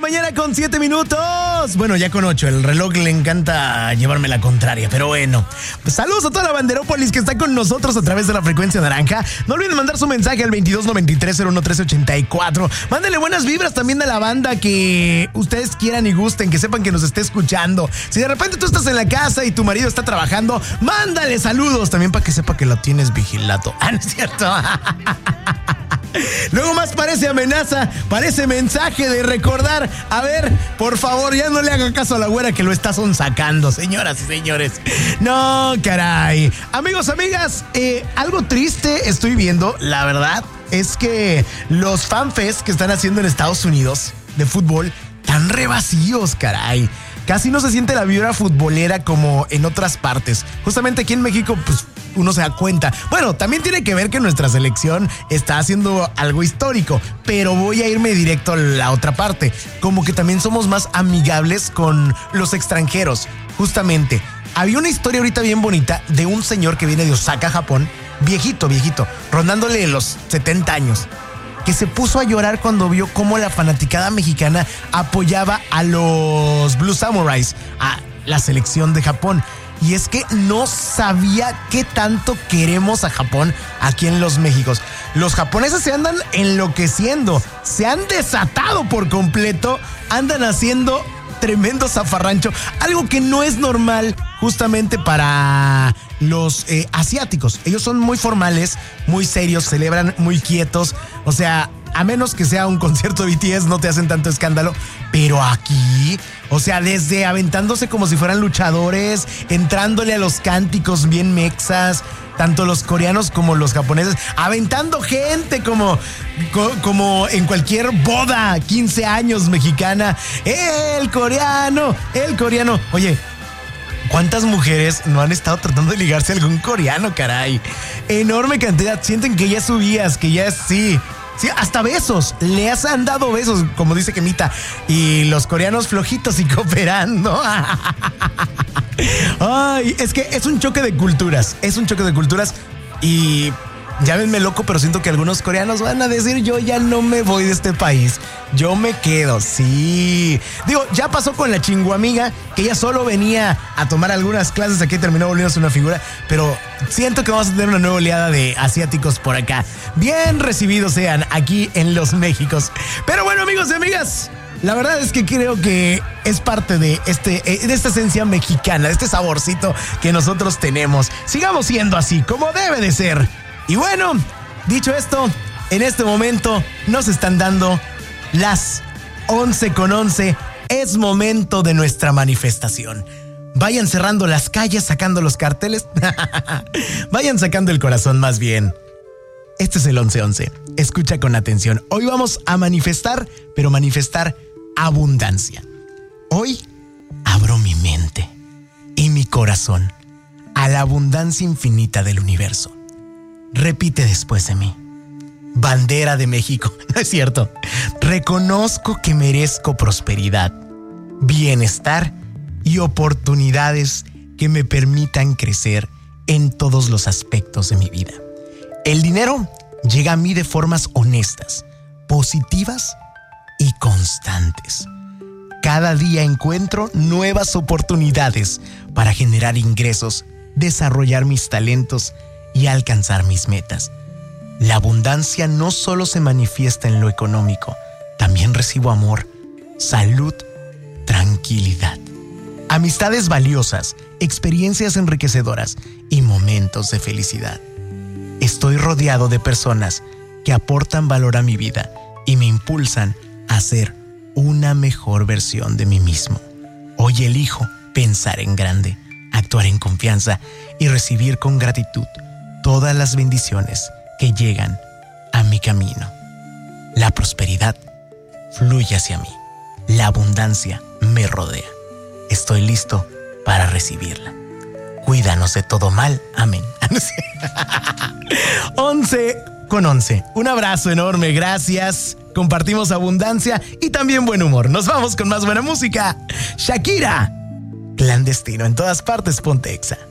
mañana con 7 minutos. Bueno, ya con 8. El reloj le encanta llevarme la contraria, pero bueno. Pues saludos a toda la Banderópolis que está con nosotros a través de la frecuencia naranja. No olviden mandar su mensaje al 2293-011384. Mándenle buenas vibras también a la banda que ustedes quieran y gusten, que sepan que nos esté escuchando. Si de repente tú estás en la casa y tu marido está trabajando, mándale saludos también para que sepa que lo tienes vigilado. Ah, ¿no es cierto? Luego más parece amenaza, parece mensaje de recordar. A ver, por favor, ya no le hagan caso a la güera que lo está sonsacando, señoras y señores. No, caray. Amigos, amigas, algo triste estoy viendo, la verdad, es que los fanfests que están haciendo en Estados Unidos de fútbol están re vacíos, caray. Casi no se siente la vibra futbolera como en otras partes. Justamente aquí en México, pues uno se da cuenta. Bueno, también tiene que ver que nuestra selección está haciendo algo histórico, pero voy a irme directo a la otra parte. Como que también somos más amigables con los extranjeros. Justamente, había una historia ahorita bien bonita de un señor que viene de Osaka, Japón, viejito, rondándole los 70 años, que se puso a llorar cuando vio cómo la fanaticada mexicana apoyaba a los Blue Samurais, a la selección de Japón. Y es que no sabía qué tanto queremos a Japón aquí en los Méxicos. Los japoneses se andan enloqueciendo, se han desatado por completo, andan haciendo tremendo zafarrancho, algo que no es normal justamente para los asiáticos. Ellos son muy formales, muy serios, celebran muy quietos, o sea, a menos que sea un concierto de BTS no te hacen tanto escándalo, pero aquí, o sea, desde aventándose como si fueran luchadores, entrándole a los cánticos bien mexas, tanto los coreanos como los japoneses, aventando gente como en cualquier boda, 15 años mexicana, el coreano. Oye, ¿cuántas mujeres no han estado tratando de ligarse a algún coreano, caray? Enorme cantidad, sienten que ya subías, que ya es sí, hasta besos, les han dado besos, como dice Kemita, y los coreanos flojitos y cooperando. Ay, es que es un choque de culturas, y llámenme loco, pero siento que algunos coreanos van a decir, yo ya no me voy de este país, yo me quedo, sí. Digo, ya pasó con la chinguamiga, que ella solo venía a tomar algunas clases, aquí terminó volviéndose una figura, pero siento que vamos a tener una nueva oleada de asiáticos por acá. Bien recibidos sean aquí en los Méxicos. Pero bueno, amigos y amigas, la verdad es que creo que es parte de esta esencia mexicana, de este saborcito que nosotros tenemos. Sigamos siendo así, como debe de ser. Y bueno, dicho esto, en este momento nos están dando las 11:11. Es momento de nuestra manifestación. Vayan cerrando las calles, sacando los carteles. Vayan sacando el corazón más bien. Este es el 11:11. Escucha con atención. Hoy vamos a manifestar, pero manifestar abundancia. Hoy abro mi mente y mi corazón a la abundancia infinita del universo. Repite después de mí. Bandera de México. No es cierto. Reconozco que merezco prosperidad, bienestar y oportunidades que me permitan crecer en todos los aspectos de mi vida. El dinero llega a mí de formas honestas, positivas y constantes. Cada día encuentro nuevas oportunidades para generar ingresos, desarrollar mis talentos y alcanzar mis metas. La abundancia no solo se manifiesta en lo económico, también recibo amor, salud, tranquilidad, amistades valiosas, experiencias enriquecedoras y momentos de felicidad. Estoy rodeado de personas que aportan valor a mi vida y me impulsan a ser una mejor versión de mí mismo. Hoy elijo pensar en grande, actuar en confianza y recibir con gratitud todas las bendiciones que llegan a mi camino. La prosperidad fluye hacia mí. La abundancia me rodea. Estoy listo para recibirla. Cuídanos de todo mal. Amén. 11:11. Un abrazo enorme. Gracias. Compartimos abundancia y también buen humor. Nos vamos con más buena música. Shakira. Clandestino. En todas partes, ponte Exa.